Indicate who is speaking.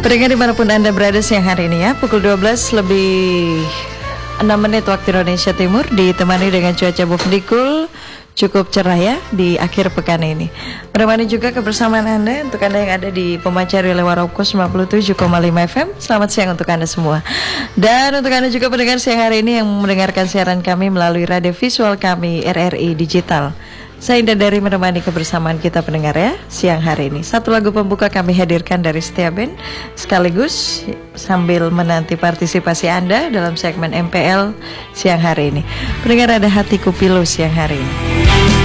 Speaker 1: Pendengar dimanapun Anda berada siang hari ini ya, pukul 12 lebih 6 menit waktu Indonesia Timur, ditemani dengan cuaca bufdikul cukup cerah ya di akhir pekan ini. Menemani juga kebersamaan Anda untuk Anda yang ada di Pemancar wilayah Waroko 97,5 FM. Selamat siang untuk Anda semua. Dan untuk Anda juga pendengar siang hari ini yang mendengarkan siaran kami melalui radio visual kami RRI Digital. Saya Indah dari menemani kebersamaan kita pendengar ya siang hari ini. Satu lagu pembuka kami hadirkan dari setiap band, sekaligus sambil menanti partisipasi Anda dalam segmen MPL siang hari ini. Pendengar, ada Hatiku Pilu siang hari ini.